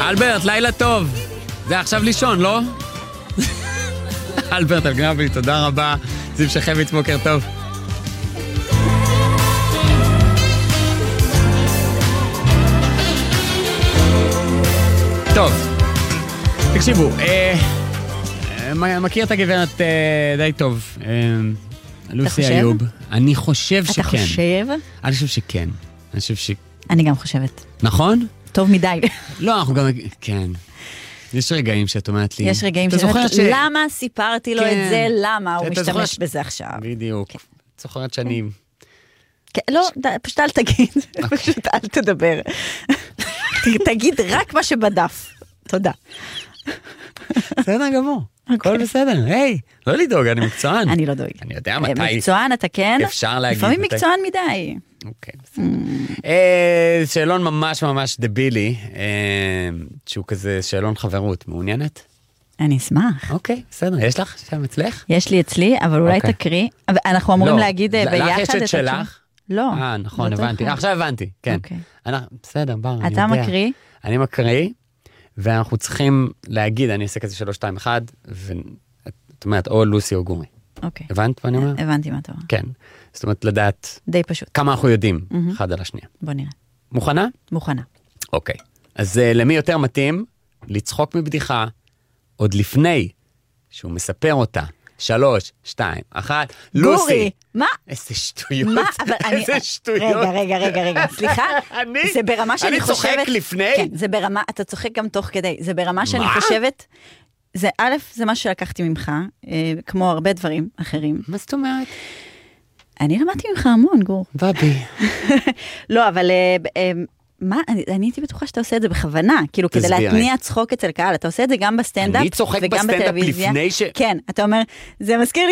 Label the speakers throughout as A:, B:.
A: אלברט, לילה טוב. זה עכשיו לישון, לא? אלברט אלגרבי, תודה רבה. זיו שחביץ, בוקר טוב. טוב, תקשיבו, מכיר את הגברת די טוב, לוסי איוב. אני חושב שכן.
B: אתה חושב?
A: אני חושב שכן.
B: אני גם חושבת.
A: נכון?
B: טוב מדי.
A: לא, אנחנו גם... כן. יש רגעים שאת אומרת לי...
B: יש רגעים שאת אומרת, למה סיפרתי לו את זה? למה הוא משתמש בזה עכשיו?
A: בדיוק. את זוכרת שאני...
B: לא, פשוט אל תגיד. פשוט אל תדבר. תגיד רק מה שבדף. תודה.
A: בסדר גמור. הכל בסדר. היי, לא לדאוג, אני מקצוען.
B: אני לא דואג.
A: אני יודע מתי...
B: מקצוען אתה כן?
A: אפשר להגיד.
B: לפעמים מקצוען מדי.
A: אוקיי, בסדר. שאלון ממש ממש דבילי, שהוא כזה שאלון חברות. מעוניינת?
B: אני אשמח.
A: אוקיי, בסדר. יש לך שם אצלך?
B: יש לי אצלי, אבל אולי תקריא. אנחנו אמורים להגיד ביחד
A: לך יש את שלך?
B: לא.
A: נכון, הבנתי. עכשיו הבנתי, כן. בסדר, בר, אני יודע.
B: אתה מקריא?
A: אני מקריא, ואנחנו צריכים להגיד, אני אעשה כזה 3, 2, 1, ואת אומרת, או לוסי או גורי.
B: אוקיי.
A: הבנת מה אני אומר?
B: הבנתי מה אתה אומר.
A: כן. זאת אומרת, לדעת...
B: די פשוט.
A: כמה אנחנו יודעים, אחד על השנייה.
B: בוא נראה.
A: מוכנה?
B: מוכנה.
A: אוקיי. אז למי יותר מתאים לצחוק מבדיחה עוד לפני שהוא מספר אותה? 3, 2, 1, לוסי.
B: גורי, מה?
A: איזה שטויות.
B: מה? אבל אני...
A: איזה שטויות.
B: רגע. סליחה. זה ברמה שאני חושבת...
A: אני צוחק לפני?
B: כן, זה ברמה... אתה צוחק גם תוך כדי. זה ברמה שאני חושבת... זה א', זה מה שלקחתי ממך, כמו הרבה דברים אחרים.
A: מה זאת אומרת?
B: אני למדתי ממך המון, גור.
A: בבי.
B: לא, אבל... מה? אני הייתי בטוחה שאתה עושה את זה בכוונה, כאילו כדי להתניע צחוק אצל קהל, אתה עושה את זה גם בסטנדאפ
A: אני צוחק בסטנדאפ לפני ש...
B: כן, אתה אומר, זה מזכיר לי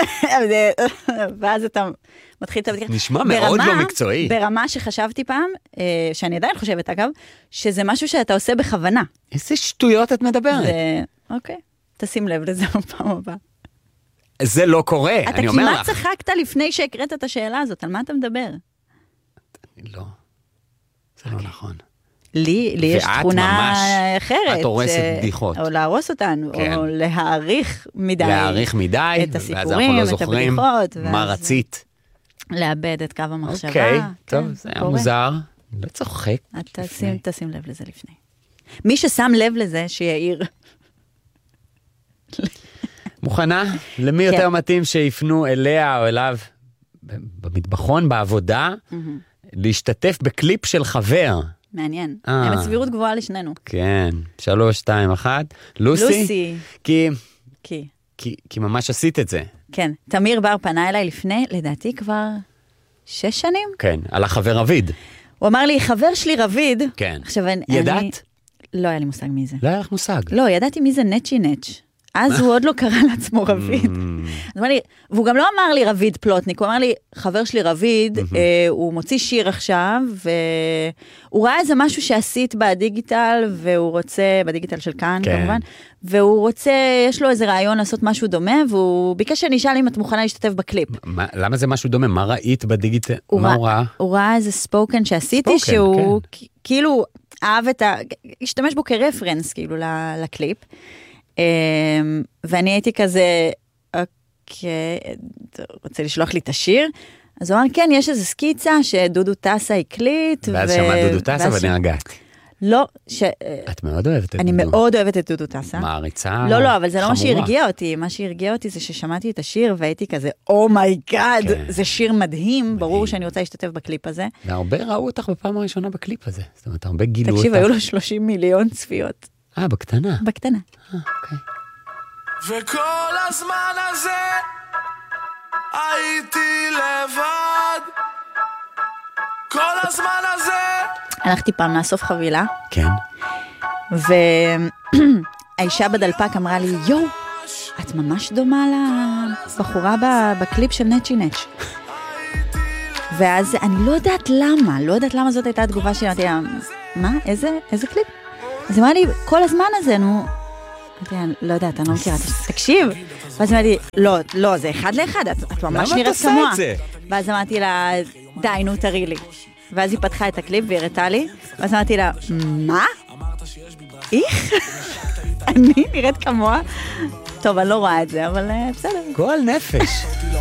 B: ואז אתה מתחיל את הבדיחה.
A: נשמע מאוד לא מקצועי.
B: ברמה שחשבתי פעם, שאני עדיין חושבת אגב, שזה משהו שאתה עושה בכוונה.
A: איזה שטויות את מדברת.
B: אוקיי, תשים לב לזה בפעם הבאה.
A: זה לא קורה, אני אומר לך.
B: אתה כמעט צחקת לפני שהקראת את השאלה הזאת, על מה אתה מדבר?
A: לא. זה לא נכון.
B: לי יש תכונה אחרת.
A: את הורסת בדיחות.
B: או להרוס אותן, או להעריך מדי.
A: להעריך מדי,
B: את הסיפורים, את הבדיחות.
A: מה רצית?
B: לאבד את קו המחשבה.
A: אוקיי, טוב, זה היה מוזר. לא צוחק.
B: תשים לב לזה לפני. מי ששם לב לזה, שיעיר.
A: מוכנה? למי יותר מתאים שיפנו אליה או אליו במטבחון, בעבודה, להשתתף בקליפ של חבר.
B: מעניין. האמת סבירות גבוהה לשנינו.
A: כן. 3, 2, 1. לוסי? כי ממש עשית את זה.
B: כן. תמיר בר פנה אליי לפני, לדעתי כבר 6 שנים.
A: כן. על החבר רביד.
B: הוא אמר לי, חבר שלי רביד.
A: כן.
B: עכשיו
A: ידעת?
B: לא היה לי מושג מי זה.
A: לא היה לך מושג.
B: לא, ידעתי מי זה נצ'י נץ'. אז הוא עוד לא קרא לעצמו רביד. והוא גם לא אמר לי רביד פלוטניק, הוא אמר לי, חבר שלי רביד, הוא מוציא שיר עכשיו, והוא ראה איזה משהו שעשית בדיגיטל, והוא רוצה, בדיגיטל של כאן כמובן, והוא רוצה, יש לו איזה רעיון לעשות משהו דומה, והוא ביקש שאני אשאל אם את מוכנה להשתתף בקליפ.
A: למה זה משהו דומה? מה ראית בדיגיטל? מה הוא ראה?
B: הוא ראה איזה ספוקן שעשיתי, שהוא כאילו אהב את השתמש בו כרפרנס, כאילו, לקליפ. ואני הייתי כזה, אוקיי, רוצה לשלוח לי את השיר? אז הוא אמר, כן, יש איזו סקיצה שדודו טסה הקליט.
A: ואז שמע דודו טסה ונרגעת.
B: לא,
A: את מאוד אוהבת את דודו.
B: אני מאוד אוהבת את דודו טסה.
A: מעריצה.
B: לא, אבל זה לא מה שהרגיע אותי. מה שהרגיע אותי זה ששמעתי את השיר והייתי כזה, אומייגאד, זה שיר מדהים, ברור שאני רוצה להשתתף בקליפ הזה.
A: והרבה ראו אותך בפעם הראשונה בקליפ הזה. זאת אומרת, הרבה גילו אותך.
B: תקשיב, היו לו 30 מיליון צפיות.
A: בקטנה.
B: בקטנה.
A: אוקיי.
C: וכל הזמן הזה הייתי לבד. כל הזמן הזה
B: הלכתי פעם לאסוף חבילה.
A: כן.
B: והאישה בדלפק אמרה לי, יו, את ממש דומה לבחורה בקליפ של נצ'י נץ'. ואז אני לא יודעת למה זאת הייתה התגובה שלי. אמרתי, מה? איזה קליפ? אז אמרה לי, כל הזמן הזה, נו, אני לא יודעת, אני לא מכירה, תקשיב. ואז אמרתי, לא, זה 1 ל-1, את ממש נראית כמוה. ואז אמרתי לה, די, נו, תראי לי. ואז היא פתחה את הקליפ והראתה לי, ואז אמרתי לה, מה? איך? אני נראית כמוה? טוב, אני לא רואה את זה, אבל בסדר.
A: גועל נפש.